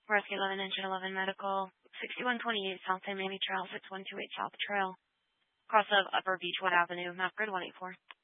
Rescue 11 Engine 11 Medical, 6128 South Miami Trail, 6128 South Trail, cross of Upper Beechwood Avenue, map grid 184.